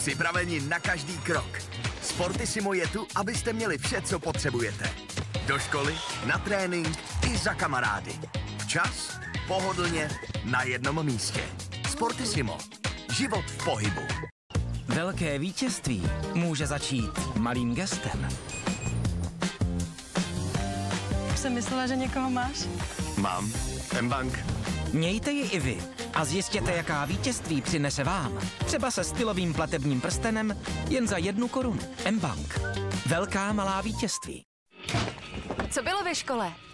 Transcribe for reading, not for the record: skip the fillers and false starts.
Připraveni na každý krok. Sportissimo je tu, abyste měli vše, co potřebujete. Do školy, na trénink i za kamarády. Včas, pohodlně, na jednom místě. Sportissimo. Život v pohybu. Velké vítězství může začít malým gestem. Už jsem myslela, že někoho máš. Mám. mBank. Mějte ji i vy a zjistěte, jaká vítězství přinese vám. Třeba se stylovým platebním prstenem jen za 1 korunu. mBank. Velká malá vítězství. Co bylo ve škole?